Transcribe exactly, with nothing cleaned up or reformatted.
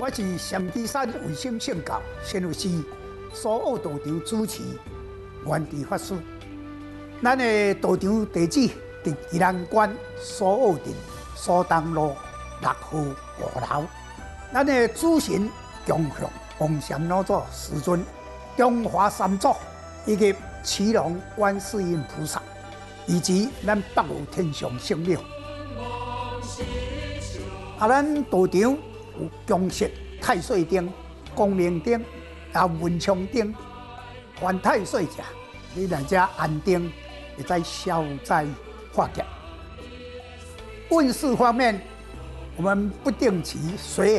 我是陕基山卫生圣教宣教师苏澳道场主持元智法师。咱的道场地址伫宜兰县苏澳镇苏东路六号五楼。咱的主神供向红禅老祖师尊、中华三祖以及祁龙观世音菩萨，以及咱北无天上圣庙。啊，咱道场有供设太岁灯、光明灯、啊文昌灯，犯太岁者，你来遮安灯，会使消灾化解。运势方面，我们不定期随